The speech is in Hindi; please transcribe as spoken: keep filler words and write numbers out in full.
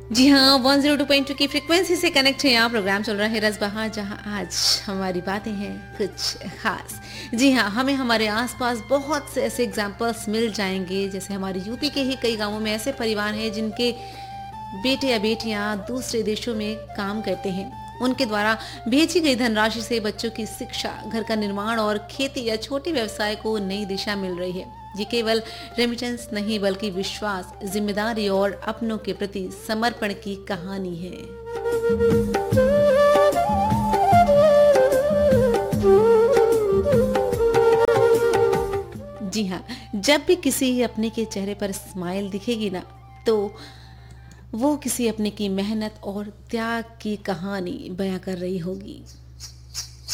जी हाँ, one zero two point two की फ्रीक्वेंसी से कनेक्ट है। यहाँ प्रोग्राम चल रहा है रस बहार, जहाँ आज हमारी बातें हैं कुछ खास। जी हाँ, हमें हमारे आसपास बहुत से ऐसे एग्जाम्पल्स मिल जाएंगे। जैसे हमारे यूपी के ही कई गांवों में ऐसे परिवार हैं जिनके बेटे या बेटियां दूसरे देशों में काम करते हैं। उनके द्वारा भेजी गई धनराशि से बच्चों की शिक्षा, घर का निर्माण और खेती या छोटे व्यवसाय को नई दिशा मिल रही है। ये केवल रेमिटेंस नहीं बल्कि विश्वास, जिम्मेदारी और अपनों के प्रति समर्पण की कहानी है। जी हाँ, जब भी किसी अपने के चेहरे पर स्माइल दिखेगी ना, तो वो किसी अपने की मेहनत और त्याग की कहानी बयां कर रही होगी।